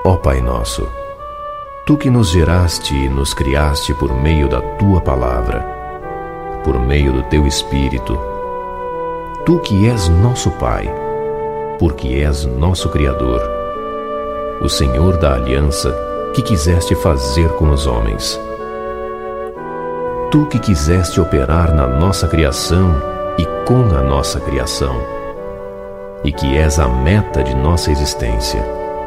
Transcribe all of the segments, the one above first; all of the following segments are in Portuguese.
Ó Pai nosso, Tu que nos geraste e nos criaste por meio da Tua palavra, por meio do Teu Espírito, Tu que és nosso Pai, porque és nosso Criador, o Senhor da aliança que quiseste fazer com os homens. Tu que quiseste operar na nossa criação e com a nossa criação, e que és a meta de nossa existência.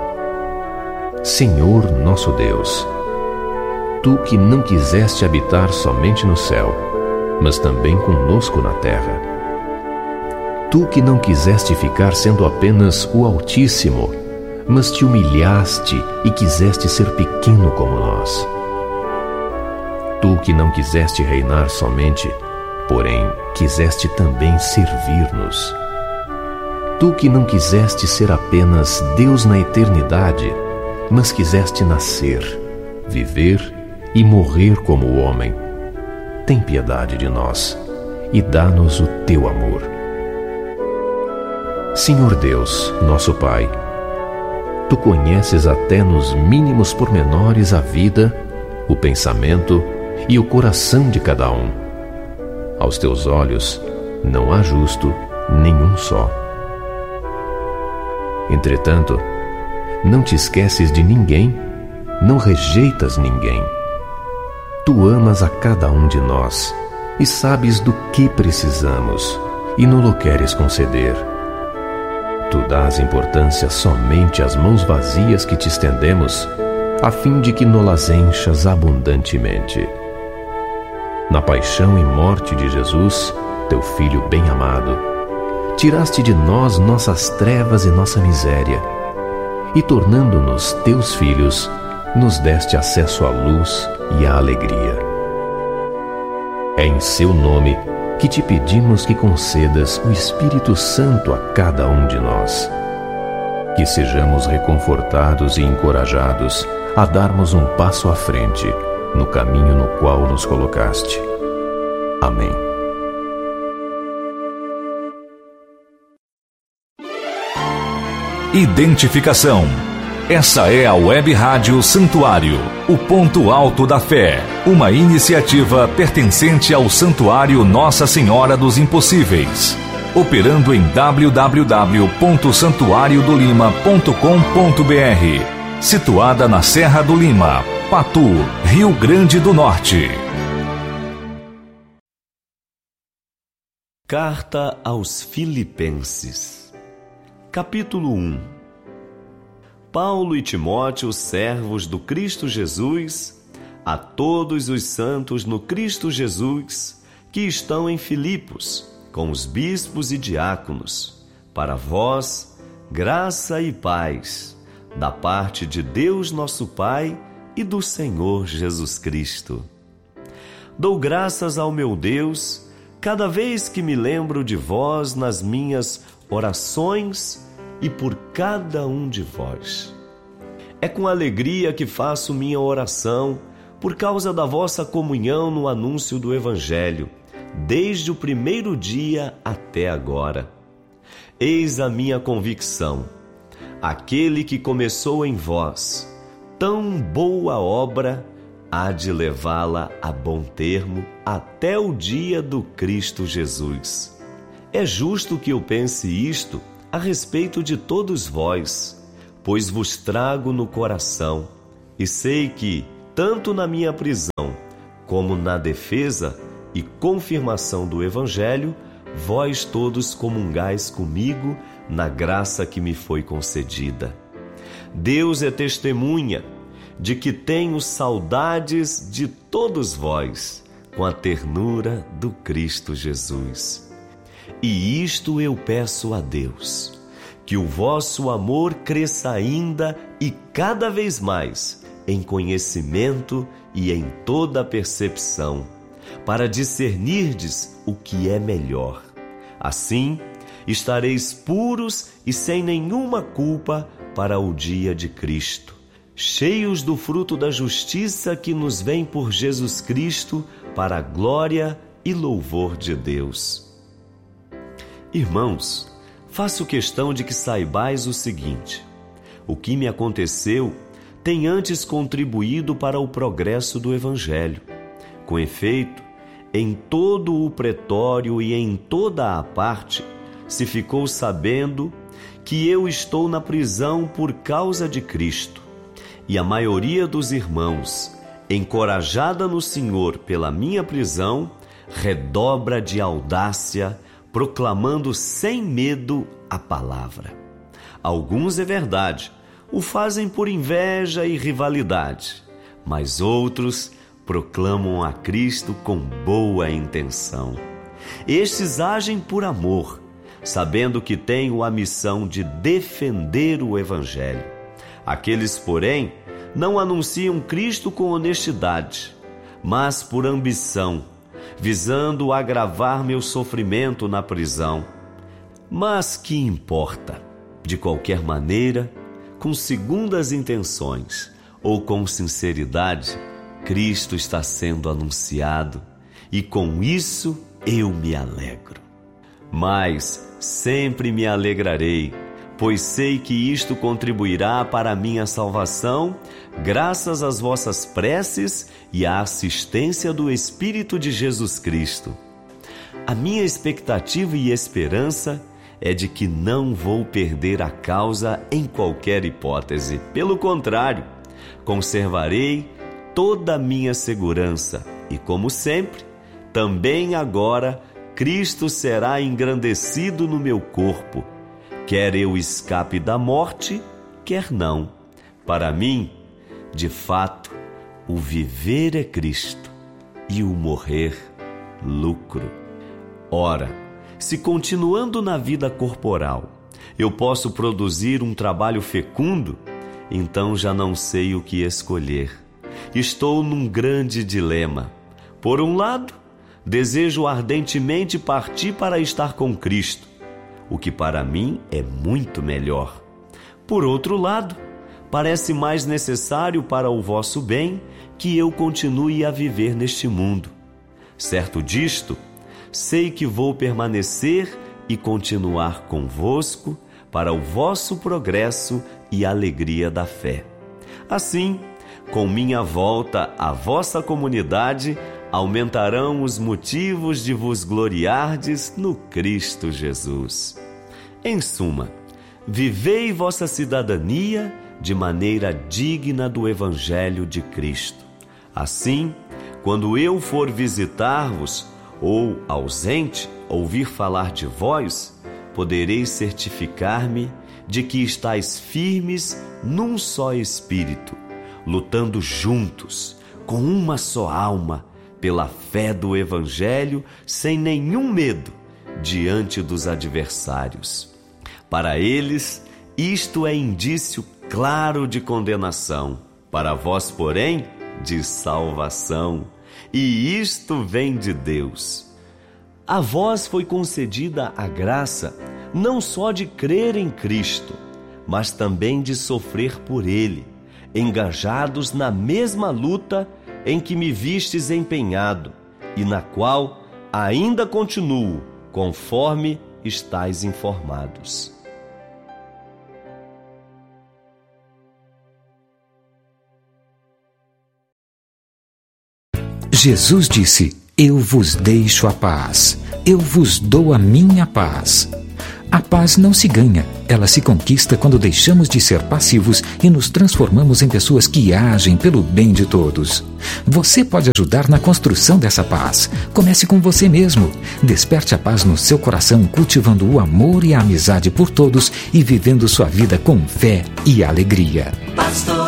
Senhor nosso Deus, Tu que não quiseste habitar somente no céu, mas também conosco na terra. Tu que não quiseste ficar sendo apenas o Altíssimo, mas te humilhaste e quiseste ser pequeno como nós. Tu que não quiseste reinar somente, porém quiseste também servir-nos. Tu que não quiseste ser apenas Deus na eternidade, mas quiseste nascer, viver e morrer como o homem. Tem piedade de nós e dá-nos o Teu amor. Senhor Deus, nosso Pai, Tu conheces até nos mínimos pormenores a vida, o pensamento e o coração de cada um. Aos Teus olhos não há justo nenhum só. Entretanto, não te esqueces de ninguém, não rejeitas ninguém. Tu amas a cada um de nós e sabes do que precisamos e não-lo queres conceder. Tu dás importância somente às mãos vazias que te estendemos, a fim de que nos enchas abundantemente. Na paixão e morte de Jesus, Teu Filho bem-amado, tiraste de nós nossas trevas e nossa miséria, e tornando-nos Teus filhos, nos deste acesso à luz e à alegria. É em Seu nome que te pedimos que concedas o Espírito Santo a cada um de nós. Que sejamos reconfortados e encorajados a darmos um passo à frente no caminho no qual nos colocaste. Amém. Identificação. Essa é a Web Rádio Santuário, o ponto alto da fé, uma iniciativa pertencente ao Santuário Nossa Senhora dos Impossíveis, operando em www.santuariodolima.com.br, situada na Serra do Lima, Patu, Rio Grande do Norte. Carta aos Filipenses, capítulo 1. Paulo e Timóteo, servos do Cristo Jesus, a todos os santos no Cristo Jesus, que estão em Filipos, com os bispos e diáconos, para vós, graça e paz, da parte de Deus nosso Pai e do Senhor Jesus Cristo. Dou graças ao meu Deus, cada vez que me lembro de vós nas minhas orações e por cada um de vós. É com alegria que faço minha oração por causa da vossa comunhão no anúncio do Evangelho, desde o primeiro dia até agora. Eis a minha convicção: aquele que começou em vós tão boa obra há de levá-la a bom termo até o dia do Cristo Jesus. É justo que eu pense isto a respeito de todos vós, pois vos trago no coração, e sei que, tanto na minha prisão, como na defesa e confirmação do Evangelho, vós todos comungais comigo na graça que me foi concedida. Deus é testemunha de que tenho saudades de todos vós, com a ternura do Cristo Jesus. E isto eu peço a Deus, que o vosso amor cresça ainda e cada vez mais em conhecimento e em toda percepção, para discernirdes o que é melhor. Assim, estareis puros e sem nenhuma culpa para o dia de Cristo, cheios do fruto da justiça que nos vem por Jesus Cristo, para a glória e louvor de Deus. Irmãos, faço questão de que saibais o seguinte: o que me aconteceu tem antes contribuído para o progresso do Evangelho. Com efeito, em todo o pretório e em toda a parte, se ficou sabendo que eu estou na prisão por causa de Cristo. E a maioria dos irmãos, encorajada no Senhor pela minha prisão, redobra de audácia, proclamando sem medo a palavra. Alguns, é verdade, o fazem por inveja e rivalidade, mas outros proclamam a Cristo com boa intenção. Estes agem por amor, sabendo que tenho a missão de defender o Evangelho. Aqueles, porém, não anunciam Cristo com honestidade, mas por ambição, visando agravar meu sofrimento na prisão. Mas que importa? De qualquer maneira, com segundas intenções ou com sinceridade, Cristo está sendo anunciado e com isso eu me alegro. Mas sempre me alegrarei, pois sei que isto contribuirá para a minha salvação, graças às vossas preces e à assistência do Espírito de Jesus Cristo. A minha expectativa e esperança é de que não vou perder a causa em qualquer hipótese. Pelo contrário, conservarei toda a minha segurança e, como sempre, também agora Cristo será engrandecido no meu corpo, quer eu escape da morte, quer não. Para mim, de fato, o viver é Cristo e o morrer, lucro. Ora, se continuando na vida corporal, eu posso produzir um trabalho fecundo, então já não sei o que escolher. Estou num grande dilema. Por um lado, desejo ardentemente partir para estar com Cristo, o que para mim é muito melhor. Por outro lado, parece mais necessário para o vosso bem que eu continue a viver neste mundo. Certo disto, sei que vou permanecer e continuar convosco para o vosso progresso e alegria da fé. Assim, com minha volta à vossa comunidade, aumentarão os motivos de vos gloriardes no Cristo Jesus. Em suma, vivei vossa cidadania de maneira digna do Evangelho de Cristo. Assim, quando eu for visitar-vos, ou ausente, ouvir falar de vós, podereis certificar-me de que estáis firmes num só espírito, lutando juntos, com uma só alma, pela fé do Evangelho, sem nenhum medo, diante dos adversários. Para eles, isto é indício claro de condenação, para vós, porém, de salvação, e isto vem de Deus. A vós foi concedida a graça, não só de crer em Cristo, mas também de sofrer por Ele, engajados na mesma luta em que me vistes empenhado, e na qual ainda continuo, conforme estáis informados. Jesus disse: eu vos deixo a paz, eu vos dou a minha paz. A paz não se ganha, ela se conquista quando deixamos de ser passivos e nos transformamos em pessoas que agem pelo bem de todos. Você pode ajudar na construção dessa paz. Comece com você mesmo. Desperte a paz no seu coração, cultivando o amor e a amizade por todos e vivendo sua vida com fé e alegria. Pastor